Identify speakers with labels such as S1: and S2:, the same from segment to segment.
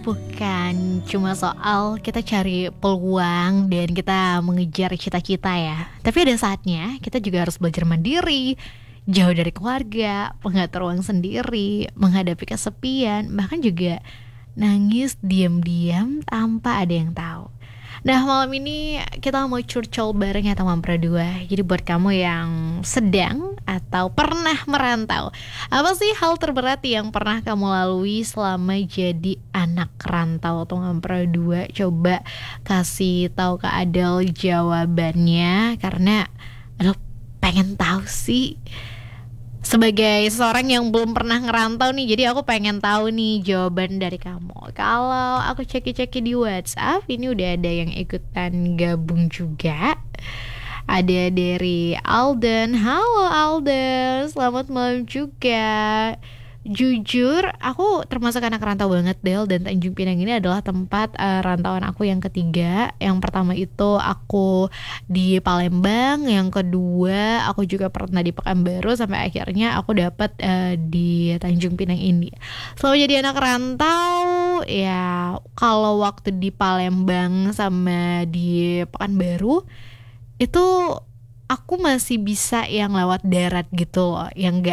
S1: bukan cuma soal kita cari peluang dan kita mengejar cita-cita ya. Tapi ada saatnya kita juga harus belajar mandiri, jauh dari keluarga, mengatur uang sendiri, menghadapi kesepian, bahkan juga nangis diam-diam tanpa ada yang tahu. Nah, malam ini kita mau curcol bareng ya teman berdua. Jadi buat kamu yang sedang atau pernah merantau, apa sih hal terberat yang pernah kamu lalui selama jadi anak rantau teman berdua? Coba kasih tahu ke Adel jawabannya, karena Adel pengen tahu sih. Sebagai seorang yang belum pernah ngerantau nih, jadi aku pengen tahu nih jawaban dari kamu. Kalau aku cek-cek di WhatsApp, ini udah ada yang ikutan gabung juga. Ada dari Alden. Halo Alden, selamat malam juga. Jujur, aku termasuk anak rantau banget, Del. Dan Tanjung Pinang ini adalah tempat rantauan aku yang ketiga. Yang pertama itu aku di Palembang. Yang kedua aku juga pernah di Pekanbaru. Sampai akhirnya aku dapat di Tanjung Pinang ini. Selama jadi anak rantau, ya kalau waktu di Palembang sama di Pekanbaru itu aku masih bisa yang lewat darat gitu loh,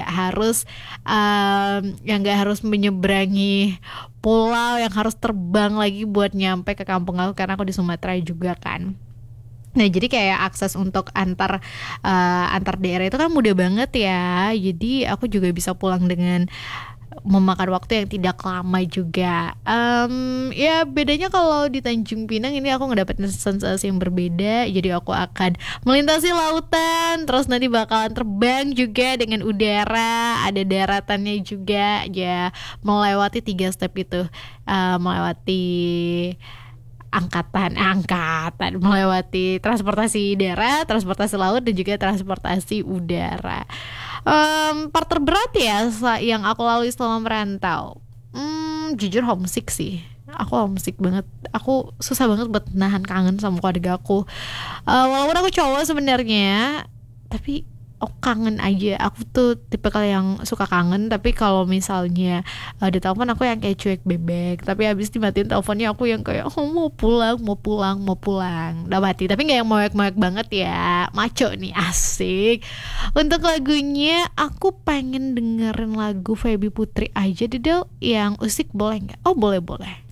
S1: yang nggak harus menyeberangi pulau, yang harus terbang lagi buat nyampe ke kampung aku, karena aku di Sumatera juga kan. Nah, jadi kayak akses untuk antar daerah itu kan mudah banget ya. Jadi aku juga bisa pulang dengan memakan waktu yang tidak lama juga. Ya bedanya kalau di Tanjung Pinang ini aku ngedapetin sensasi yang berbeda. Jadi aku akan melintasi lautan, terus nanti bakalan terbang juga dengan udara, ada daratannya juga. Ya melewati 3 step itu, melewati angkatan, melewati transportasi darat, transportasi laut, dan juga transportasi udara. Part terberat ya yang aku lalui selama merantau, jujur homesick sih. Aku homesick banget. Aku susah banget buat nahan kangen sama keluarga aku. Walaupun aku cowok sebenarnya, tapi aku kangen aja. Aku tuh tipe yang suka kangen. Tapi kalau misalnya di telepon aku yang kayak cuek bebek, tapi habis dimatiin teleponnya aku yang kayak mau pulang. Udah mati. Tapi nggak yang moek-moek banget ya, maco nih, asik. Untuk lagunya aku pengen dengerin lagu Feby Putri aja deh Del. Yang Usik boleh nggak? Oh boleh.